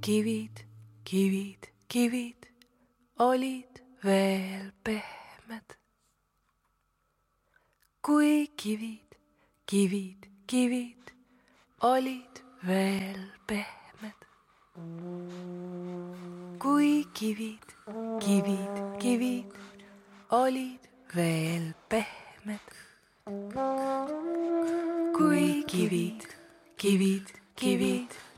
kivid, kivid, kivid olid veel pehmed. Kui kivid, kivid, kivid olid veel pehmed. Kui kivid, kivid, kivid olid veel pehmed. Kui kivid, kivid, kivid